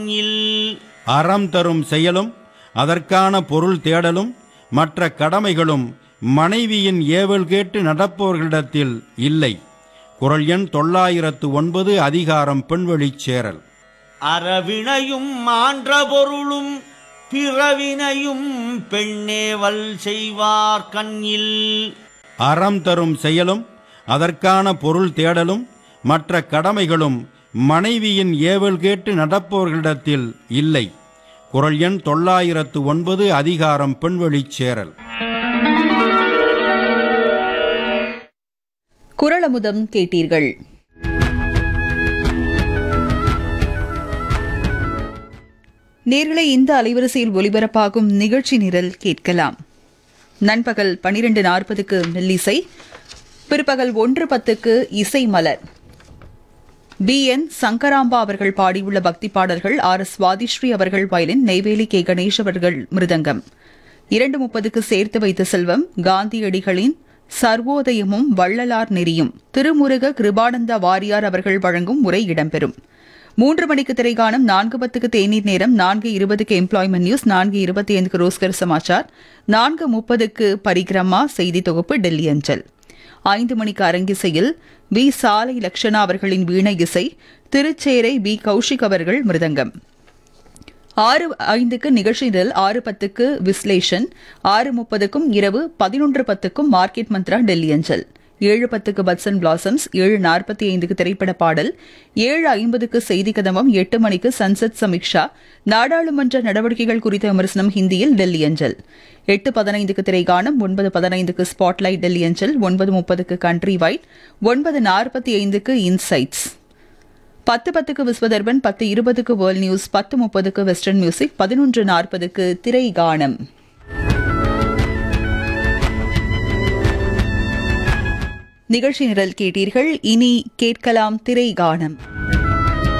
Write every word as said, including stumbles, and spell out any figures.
அறம் தரும் செயலும் அதற்கான பொருள் தேடலும் மற்ற கடமைகளும் மனைவியின் ஏவல் கேட்டு நடப்பவர்களிடத்தில் இல்லை. குறள் எண் தொள்ளாயிரத்து ஒன்பது, அதிகாரம் பெண்வழிச் சேரல். அறவினையும் மான்ற பொருளும் பிறவினையும் பெண்ணேவல் செய்வார் கண்ணில். அறம் தரும் செயலும் அதற்கான பொருள் தேடலும் மற்ற கடமைகளும் மனைவியின் ஏவல் கேட்டு நடப்பவர்களிடத்தில் இல்லை. குறள் எண் தொள்ளாயிரத்து ஒன்பது, அதிகாரம் பெண்வழிச் சேரல். குறளமுதம் கேட்டீர்கள். நேர்களை இந்த அலைவரிசையில் ஒலிபரப்பாகும் நிகழ்ச்சி நிரல் கேட்கலாம். நண்பகல் பனிரெண்டு நாற்பதுக்கு மெல்லிசை, பிற்பகல் ஒன்று பத்துக்கு இசை மலர். பி என் சங்கராம்பா அவர்கள் பாடியுள்ள பக்தி பாடல்கள். ஆர் எஸ் சுவாதிஸ்ரீ அவர்கள் வயலின், நெய்வேலி கே கணேஷ் அவர்கள் மிருதங்கம். இரண்டு முப்பதுக்கு சேர்த்து வைத்த செல்வம், காந்தியடிகளின் சர்வோதயமும் வள்ளலார் நெறியும், திருமுருக கிருபானந்த வாரியார் அவர்கள் வழங்கும் உரை இடம்பெறும். மூன்று மணிக்கு திரைகாணம். நான்கு பத்துக்கு தேநீர் நேரம். நான்கு இருபதுக்கு எம்ப்ளாய்மெண்ட் நியூஸ். நான்கு இருபத்தி ஐந்துக்கு ரோஸ்கர் சமாச்சார். நான்கு முப்பதுக்கு பரிகிரமா செய்தி தொகுப்பு டெல்லி அஞ்சல். ஐந்து மணிக்கு அரங்கிசையில் வி சாலை லக்ஷணா அவர்களின் வீணை இசை, திருச்சேரை பி கௌஷிக் அவர்கள் மிருதங்கம். ஆறு ஐந்துக்கு நிகழ்ச்சி நிரல். ஆறு பத்துக்கு விஸ்லேஷன். ஆறு முப்பதுக்கும் இரவு பதினொன்று பத்துக்கும் மார்க்கெட் மந்த்ரா டெல்லி அஞ்சல். ஏழு பத்துக்கு பட்ஸ் அண்ட் பிளாசம்ஸ். ஏழு நாற்பத்தி ஐந்துக்கு திரைப்பட பாடல். ஏழு ஐம்பதுக்கு செய்தி கதம்பம். எட்டு மணிக்கு சன்சத் சமீக்ஷா, நாடாளுமன்ற நடவடிக்கைகள் குறித்த விமர்சனம் ஹிந்தியில் டெல்லி அஞ்சல். எட்டு பதினைந்துக்கு திரைகாணம். ஒன்பது பதினைந்துக்கு ஸ்பாட்லைட் டெல்லி அஞ்சல். ஒன்பது முப்பதுக்கு கண்ட்ரி வைட். ஒன்பது நாற்பத்தி ஐந்துக்கு இன்சைட்ஸ். பத்து பத்துக்கு விஸ்வதர்பன். பத்து இருபதுக்கு வேர்ல்ட் நியூஸ். பத்து முப்பதுக்கு வெஸ்டர்ன் மியூசிக். பதினொன்று நாற்பதுக்கு திரைகாணம். நிகழ்ச்சி நிரல் கேட்டீர்கள். இனி கேட்கலாம் திரைகாணம்.